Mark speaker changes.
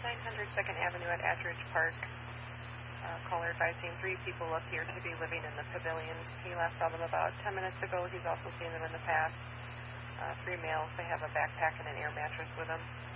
Speaker 1: 900 2nd Avenue at Attridge Park. Caller advising 3 people appear to be living in the pavilion. He last saw them about 10 minutes ago. He's also seen them in the past. 3 males. They have a backpack and an air mattress with them.